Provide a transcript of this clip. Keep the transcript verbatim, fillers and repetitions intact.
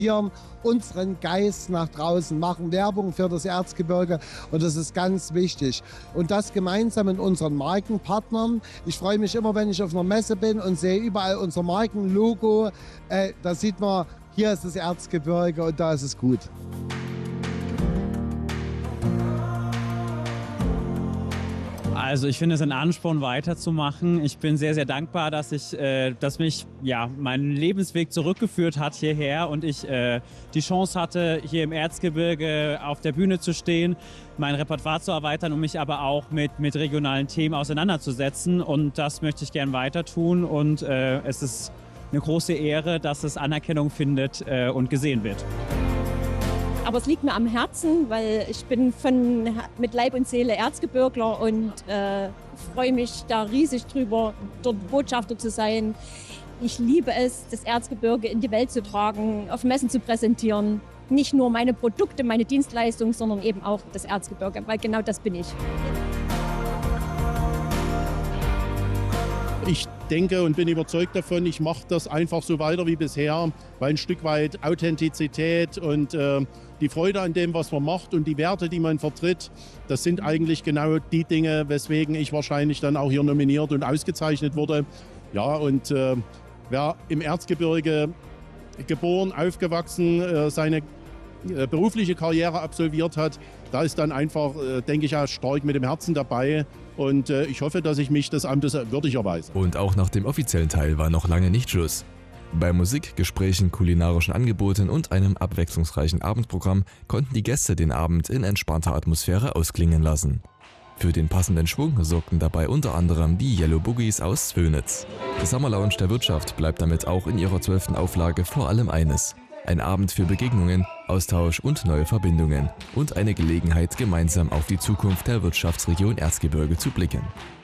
unseren Geist nach draußen, machen Werbung für das Erzgebirge und das ist ganz wichtig. Und das gemeinsam mit unseren Markenpartnern. Ich freue mich immer, wenn ich auf einer Messe bin und sehe überall unser Markenlogo. Äh, da sieht man, hier ist das Erzgebirge und da ist es gut. Also ich finde es ein Ansporn, weiterzumachen. Ich bin sehr, sehr dankbar, dass, ich, äh, dass mich ja, mein Lebensweg zurückgeführt hat hierher und ich äh, die Chance hatte, hier im Erzgebirge auf der Bühne zu stehen, mein Repertoire zu erweitern und mich aber auch mit, mit regionalen Themen auseinanderzusetzen. Und das möchte ich gern weiter tun und äh, es ist eine große Ehre, dass es Anerkennung findet äh, und gesehen wird. Aber es liegt mir am Herzen, weil ich bin von, mit Leib und Seele Erzgebirgler und äh, freue mich da riesig drüber, dort Botschafter zu sein. Ich liebe es, das Erzgebirge in die Welt zu tragen, auf Messen zu präsentieren. Nicht nur meine Produkte, meine Dienstleistungen, sondern eben auch das Erzgebirge, weil genau das bin ich. Ich denke und bin überzeugt davon, ich mache das einfach so weiter wie bisher, weil ein Stück weit Authentizität und äh, die Freude an dem, was man macht und die Werte, die man vertritt, das sind eigentlich genau die Dinge, weswegen ich wahrscheinlich dann auch hier nominiert und ausgezeichnet wurde. Ja, und äh, wer im Erzgebirge geboren, aufgewachsen, äh, seine äh, berufliche Karriere absolviert hat, da ist dann einfach, äh, denke ich, auch stark mit dem Herzen dabei. Und äh, ich hoffe, dass ich mich des Amtes würdig erweise. Und auch nach dem offiziellen Teil war noch lange nicht Schluss. Bei Musik, Gesprächen, kulinarischen Angeboten und einem abwechslungsreichen Abendprogramm konnten die Gäste den Abend in entspannter Atmosphäre ausklingen lassen. Für den passenden Schwung sorgten dabei unter anderem die Yellow Boogies aus Zwönitz. Die Summer Lounge der Wirtschaft bleibt damit auch in ihrer zwölften Auflage vor allem eines: ein Abend für Begegnungen, Austausch und neue Verbindungen und eine Gelegenheit, gemeinsam auf die Zukunft der Wirtschaftsregion Erzgebirge zu blicken.